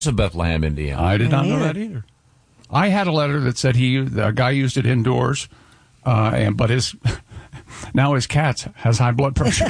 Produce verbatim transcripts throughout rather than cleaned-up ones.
of Bethlehem, Indiana. I did not know either. that either. I had a letter that said he, the guy used it indoors, uh, and but his now his cat has high blood pressure.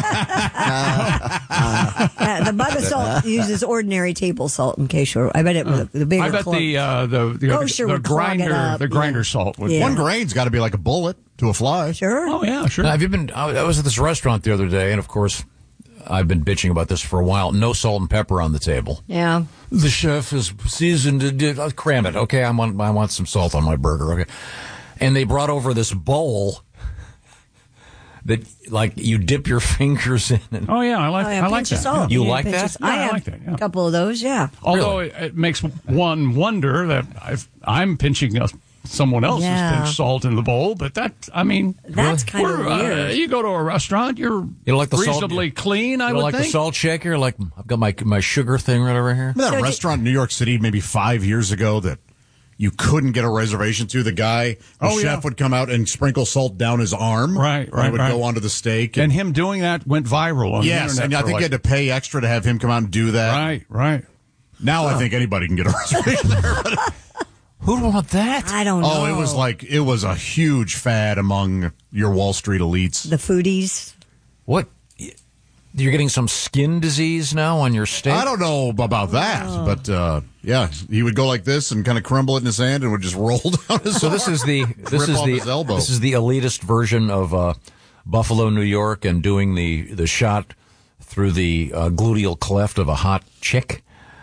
Uh, the Bubba salt uses ordinary table salt. In case you're, I bet it was the bigger. I bet clog. the uh, the the, Kosher the would clog it grinder up, the grinder yeah. salt would. Yeah. One grain's got to be like a bullet to a fly. Sure. Oh yeah, sure. Now, have you been? I was at this restaurant the other day, and of course, I've been bitching about this for a while. No salt and pepper on the table. Yeah. The chef is seasoned. I'll cram it. Okay, I want I want some salt on my burger. Okay, and they brought over this bowl that, like, you dip your fingers in. And oh yeah, I like Oh, yeah, I like pinch of that. salt. Yeah. You Yeah, like pinch that? of- Yeah, I I have like that, yeah. a couple of those. Yeah. Although it, it makes one wonder that I've, I'm pinching a, someone else's Yeah. pinched salt in the bowl, but that I mean That's kind of we're, uh, weird. you go to a restaurant, you're You don't like the salt- reasonably clean. I You would know, like think. the salt shaker. Like, I've got my my sugar thing right over here. Remember that So did- restaurant in New York City maybe five years ago that you couldn't get a reservation to? The guy, the Oh, chef yeah. would come out and sprinkle salt down his arm. Right, And right, it would right. go onto the steak. And him doing that went viral on yes, the internet. and I for think like, you had to pay extra to have him come out and do that. right, right. Now I think anybody can get a reservation there. Who'd want that? I don't know. Oh, it was like, it was a huge fad among your Wall Street elites. the foodies. What? You're getting some skin disease now on your steak? I don't know about that, Oh. but uh, yeah, he would go like this and kind of crumble it in his hand and would just roll down his So this arm. is the this Rip is off the his elbow. this is the elitist version of uh, Buffalo, New York, and doing the the shot through the uh, gluteal cleft of a hot chick,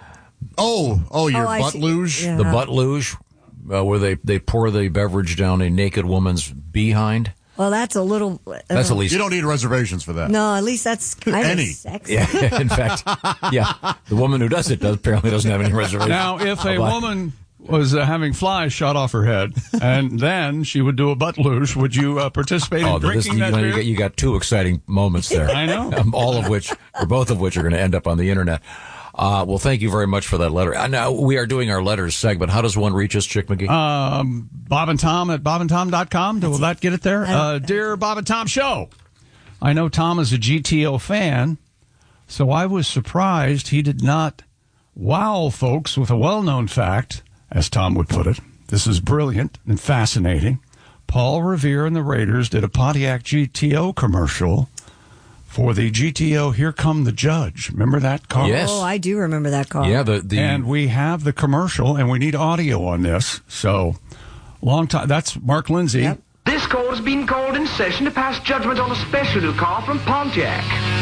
Oh, oh, your Oh, I butt see. luge? Yeah. the butt luge, uh, where they, they pour the beverage down a naked woman's behind. Well, that's a little. Uh, That's at least. You don't need reservations for that. No, at least that's kind Any. of sexy. Yeah, in fact, yeah, the woman who does it does apparently doesn't have any reservations. Now, if a About- woman was uh, having flies shot off her head, and then she would do a butt luge, would you uh, participate in Oh, this, drinking you, that know, beer? you, got, you got two exciting moments there. I know. Um, all of which, or both of which, are going to end up on the internet. Uh, well, thank you very much for that letter. Uh, now, we are doing our letters segment. How does one reach us, Chick McGee? Um, Bob and Tom at bob and tom dot com. Will that get it there? I don't- Uh, dear Bob and Tom Show, I know Tom is a G T O fan, so I was surprised he did not wow folks with a well-known fact, as Tom would put it. This is brilliant and fascinating. Paul Revere and the Raiders did a Pontiac G T O commercial for the G T O Here Come the Judge. Remember that car? Yes. Oh, I do remember that car. yeah, the, the And we have the commercial, and we need audio on this. So, long time. That's Mark Lindsay. Yep. This court has been called in session to pass judgment on a special new car from Pontiac.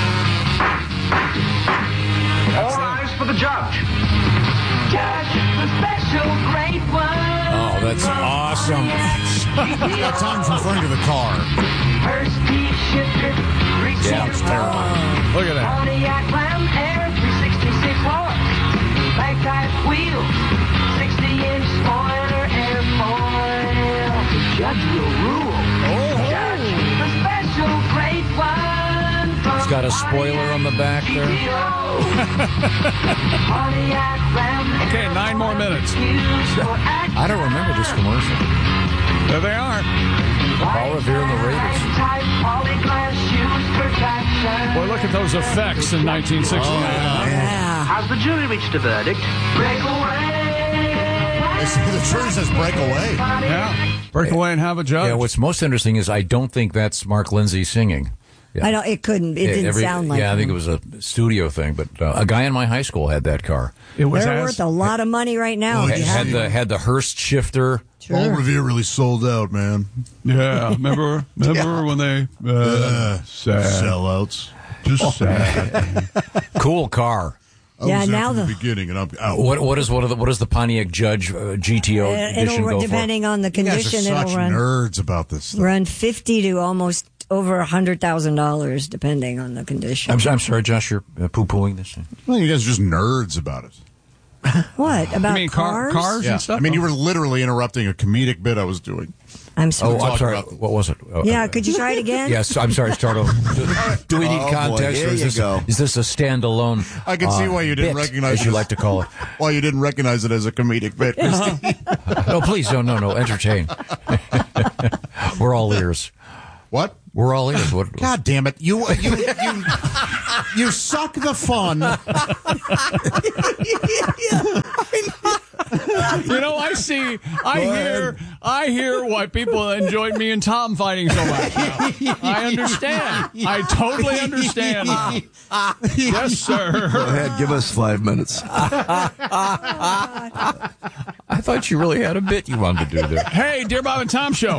All eyes for the judge. Judge, the special great one. Oh, that's awesome. That Tom's referring to the car. First deep shifter, three Yeah, it's terrible. Look at that. Pontiac Ram Air three sixty-six horse. Back type wheels, sixty inch spoiler airfoil. The judge will rule. Judge, the special great one. from It's got a spoiler on the back there. Pontiac Ram Air Okay, nine more minutes. used for action. I don't remember this commercial. There they are. Paul Revere and the Raiders. Type polyglass shoes for traction. Boy, look at those effects in nineteen sixty-nine. Yeah. Has the jury reached a verdict? Break away. They say the jury says break away. Yeah. Break away and have a judge. Yeah, what's most interesting is I don't think that's Mark Lindsay singing. Yeah. I don't. It couldn't. It didn't Every- sound like. Yeah, I think him. it was a studio thing, but uh, a guy in my high school had that car. It was They're as, worth a lot of money right now. Oh, if you yeah. Had have the had the Hearst shifter. Paul Revere really sold out, man. Yeah, remember remember when they uh, sad. Sellouts. Just sad. Cool car. I Yeah, was there now from the, the- beginning, and I'm out. What what is what, are the, what is the Pontiac Judge uh, G T O Uh, edition it'll go depending on the You guys are condition. such It'll run nerds about this stuff. run fifty to almost over a hundred thousand dollars, depending on the for? condition. I'm, I'm sorry, Josh, you're uh, poo pooing this. Well, you guys are just nerds about it. What about You mean car, cars? cars Yeah. and stuff? I mean, you were literally interrupting a comedic bit I was doing. I'm sorry. Oh, I'm talk sorry. about- What was it? Oh, yeah, uh, could you try it again? Yes, I'm sorry. Start over. Do, do we need Oh, boy, context, here or is you this, go. is this a standalone? I can see uh, why you didn't bit, recognize as you it. like to call it. Why you didn't recognize it as a comedic bit. No, please, no, no, no. Entertain. We're all ears. What? We're all ears. What? God damn it! You you you, you suck the fun. You know, I see, I hear, I hear why people enjoyed me and Tom fighting so much. Now. I understand. I totally understand. Yes, sir. Go ahead, give us five minutes. I thought you really had a bit you wanted to do there. Hey, Dear Bob and Tom show.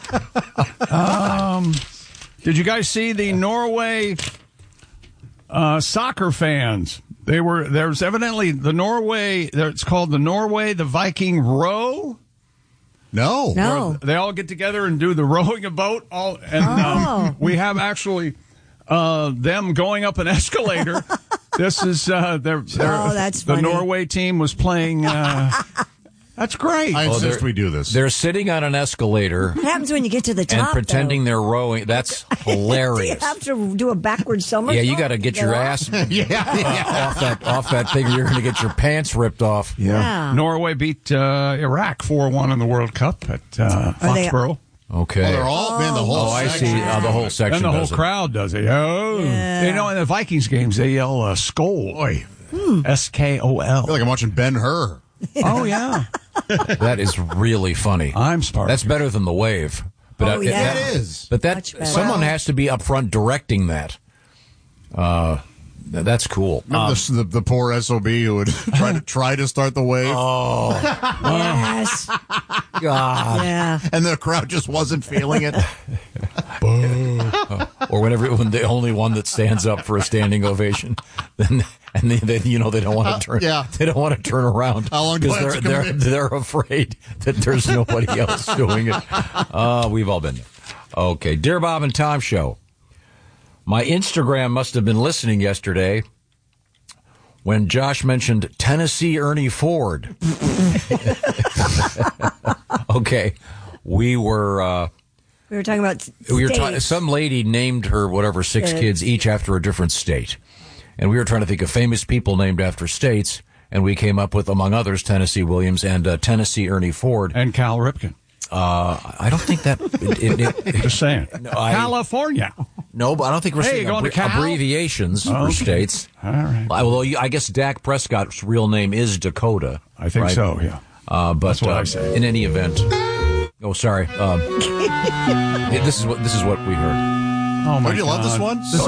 Um, did you guys see the Norway uh, soccer fans? They were there's evidently the Norway. It's called the Norway the Viking Row. No, No. Where they all get together and do the rowing a boat. All and Oh. um, we have actually uh, them going up an escalator. This is uh, their, their Oh, that's the funny. Norway team was playing. Uh, that's great. I insist they're- we do this. They're sitting on an escalator What happens when you get to the top? and pretending though? they're rowing. That's Do you hilarious. have to do a backward somersault? Yeah, you got to get your off? ass yeah, yeah. off that off that thing. You're going to get your pants ripped off. Yeah. Norway beat uh, Iraq four one in the World Cup at uh, Are they- Foxborough. Okay. Well, they're all man. The whole. oh, I see. section. Uh, the whole section. And the whole does it. crowd does it. Oh. Yeah. You know, in the Vikings games, they yell uh, Skol. Oy. S K O I L. feel like I'm watching Ben Hur. Oh, yeah. That is really funny. I'm Sparky. That's better than the wave. But Oh, uh, yeah. that- It is. But that Much better. someone Well- has to be up front directing that. Uh, th- that's cool. Remember Um, the, the, the poor S O B who would try to try to start the wave, Yes. God. Yeah. and the crowd just wasn't feeling it. Or whenever when the only one that stands up for a standing ovation, then and then, then you know they don't want to turn. yeah. They don't want to turn around. How long do I they're have to they're, commit? they're afraid that there's nobody else doing it. Uh, we've all been there. Okay, Dear Bob and Tom show. My Instagram must have been listening yesterday when Josh mentioned Tennessee Ernie Ford. Okay, we were. Uh, We were talking about we were ta- states. some lady named her whatever six Uh, kids each after a different state, and we were trying to think of famous people named after states, and we came up with, among others, Tennessee Williams and uh, Tennessee Ernie Ford. And Cal Ripken. Uh, I don't think that it, it, it, Just saying. I- California. no, but I don't think we're Hey, saying you going to Cal? abbreviations for Okay. states. All right. Although you- I guess Dak Prescott's real name is Dakota. I think right? so, yeah. Uh, but That's what uh, I say. in any event, oh sorry, um, this is what this is what we heard. Oh, my Don't you love this God. one? This